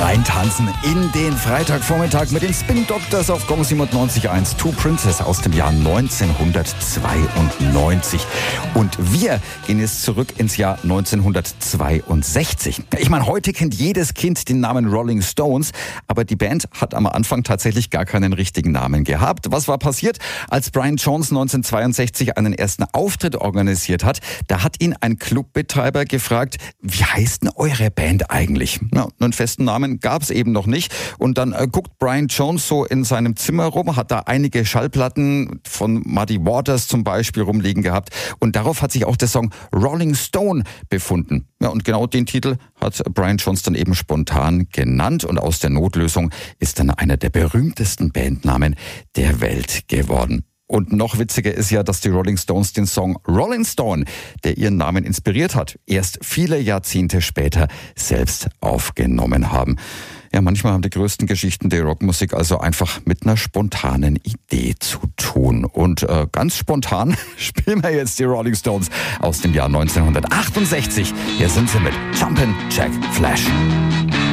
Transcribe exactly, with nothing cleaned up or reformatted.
Reintanzen in den Freitagvormittag mit den Spin Doctors auf Gong siebenundneunzig Komma eins. Two Princess aus dem Jahr neunzehnhundertzweiundneunzig. Und wir gehen jetzt zurück ins Jahr neunzehnhundertzweiundsechzig. Ich meine, heute kennt jedes Kind den Namen Rolling Stones, aber die Band hat am Anfang tatsächlich gar keinen richtigen Namen gehabt. Was war passiert, als Brian Jones neunzehnhundertzweiundsechzig einen ersten Auftritt organisiert hat? Da hat ihn ein Clubbetreiber gefragt, wie heißt denn eure Band eigentlich? Na, einen festen Namen gab es eben noch nicht. Und dann äh, guckt Brian Jones so in seinem Zimmer rum, hat da einige Schallplatten von Muddy Waters zum Beispiel rumliegen gehabt. Und darauf hat sich auch der Song Rolling Stone befunden. Ja, und genau den Titel hat Brian Jones dann eben spontan genannt. Und aus der Notlösung ist dann einer der berühmtesten Bandnamen der Welt geworden. Und noch witziger ist ja, dass die Rolling Stones den Song Rolling Stone, der ihren Namen inspiriert hat, erst viele Jahrzehnte später selbst aufgenommen haben. Ja, manchmal haben die größten Geschichten der Rockmusik also einfach mit einer spontanen Idee zu tun. Und äh, ganz spontan spielen wir jetzt die Rolling Stones aus dem Jahr neunzehnhundertachtundsechzig. Hier sind sie mit Jumpin' Jack Flash.